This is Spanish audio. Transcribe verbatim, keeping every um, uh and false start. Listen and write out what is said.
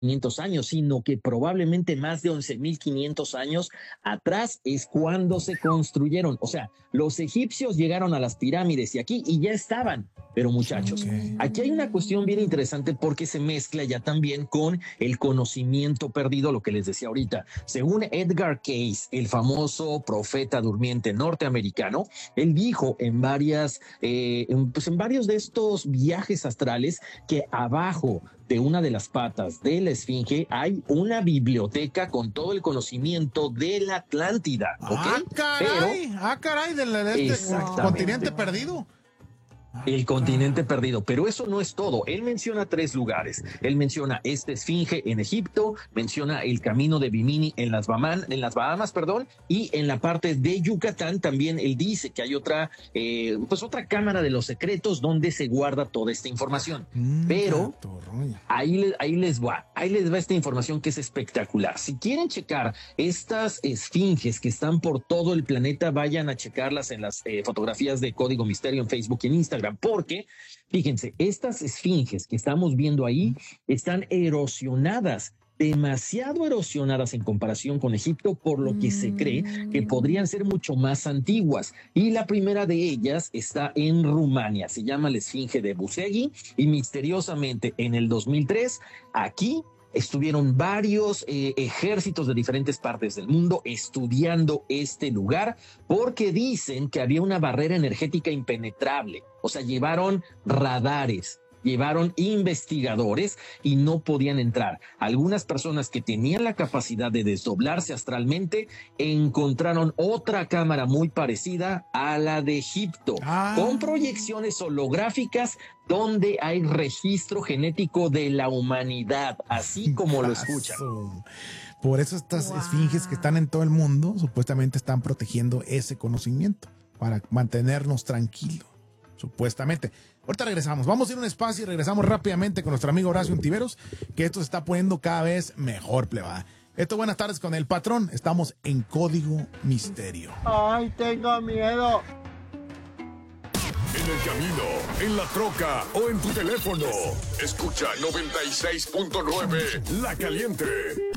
quinientos años, sino que probablemente más de once mil quinientos años atrás es cuando se construyeron. O sea, los egipcios llegaron a las pirámides y aquí y ya estaban. Pero muchachos, Okay. aquí hay una cuestión bien interesante porque se mezcla ya también con el conocimiento perdido, lo que les decía ahorita. Según Edgar Cayce, el famoso profeta durmiente norteamericano, él dijo en varias, eh, en, pues en varios de estos viajes astrales que abajo de una de las patas de la esfinge hay una biblioteca con todo el conocimiento de la Atlántida. ¿Ok? Ah, caray, Pero, ah, caray, del de este exactamente. continente perdido. El continente perdido, pero eso no es todo. Él menciona tres lugares. Él menciona esta esfinge en Egipto, menciona el camino de Bimini en las Bahamas, en las Bahamas, perdón, y en la parte de Yucatán también él dice que hay otra, eh, pues otra cámara de los secretos donde se guarda toda esta información. Mm, Pero torroña. ahí, ahí les va, ahí les va esta información que es espectacular. Si quieren checar estas esfinges que están por todo el planeta, vayan a checarlas en las eh, fotografías de Código Misterio en Facebook y en Instagram. Porque, fíjense, estas esfinges que estamos viendo ahí están erosionadas, demasiado erosionadas en comparación con Egipto, por lo que se cree que podrían ser mucho más antiguas. Y la primera de ellas está en Rumania, se llama la esfinge de Busegui, y misteriosamente en el dos mil tres, aquí estuvieron varios eh, ejércitos de diferentes partes del mundo estudiando este lugar porque dicen que había una barrera energética impenetrable. O sea, llevaron radares, llevaron investigadores y no podían entrar. Algunas personas que tenían la capacidad de desdoblarse astralmente encontraron otra cámara muy parecida a la de Egipto, Ah. con proyecciones holográficas donde hay registro genético de la humanidad, así como lo escuchan. Caso. Por eso estas Wow. esfinges que están en todo el mundo supuestamente están protegiendo ese conocimiento para mantenernos tranquilos, supuestamente. Ahorita regresamos, vamos a ir a un espacio y regresamos rápidamente con nuestro amigo Horacio Ontiveros, que esto se está poniendo cada vez mejor, plebada. Esto, buenas tardes con el patrón, estamos en Código Misterio. Ay, tengo miedo. En el camino, en la troca o en tu teléfono. Escucha noventa y seis punto nueve La Caliente.